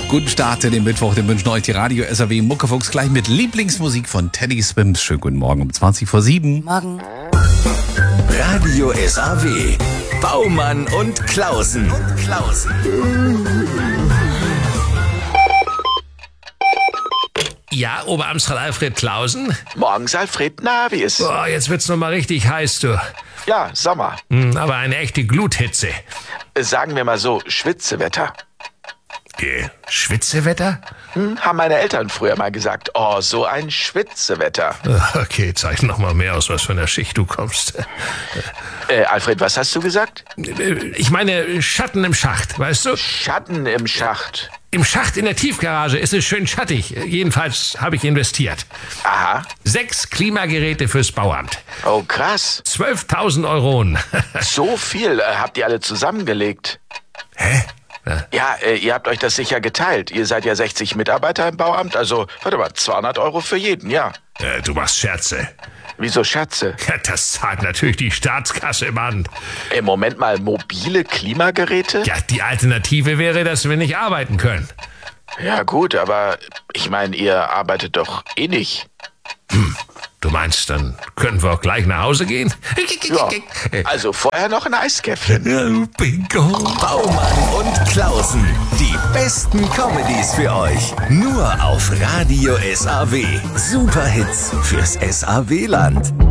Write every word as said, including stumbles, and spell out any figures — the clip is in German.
Guten Start in den Mittwoch, den wünschen euch die Radio S R W Muckefuchs gleich mit Lieblingsmusik von Teddy Swims. Schönen guten Morgen um zwanzig vor sieben. Morgen. Radio S R W. Baumann und Klausen. Und Klausen. Ja, Oberamtsrat Alfred Klausen? Morgens, Alfred. Na, wie ist? Boah, jetzt wird's noch mal richtig heiß, du. Ja, Sommer. Hm, aber eine echte Gluthitze. Sagen wir mal so, Schwitzewetter. Äh, Schwitzewetter? Hm, haben meine Eltern früher mal gesagt. Oh, so ein Schwitzewetter. Okay, zeig noch mal mehr aus, was für einer Schicht du kommst. Äh, Alfred, was hast du gesagt? Ich meine Schatten im Schacht, weißt du? Schatten im Schacht. Im Schacht in der Tiefgarage ist es schön schattig. Jedenfalls habe ich investiert. Aha. Sechs Klimageräte fürs Bauamt. Oh, krass. zwölftausend Euronen. So viel äh, habt ihr alle zusammengelegt. Hä? Ja, äh, ihr habt euch das sicher geteilt. Ihr seid ja sechzig Mitarbeiter im Bauamt, also, warte mal, zweihundert Euro für jeden, ja. Äh, du machst Scherze. Wieso Schatze? Ja, das zahlt natürlich die Staatskasse, Mann. Im Moment mal mobile Klimageräte? Ja, die Alternative wäre, dass wir nicht arbeiten können. Ja gut, aber ich meine, ihr arbeitet doch eh nicht. Hm. Du meinst, dann können wir auch gleich nach Hause gehen? Ja, also vorher noch ein Eiskäffchen. Ja, Bingo. Baumann und Klausen. Die besten Comedies für euch. Nur auf Radio S R W. Superhits fürs S R W-Land.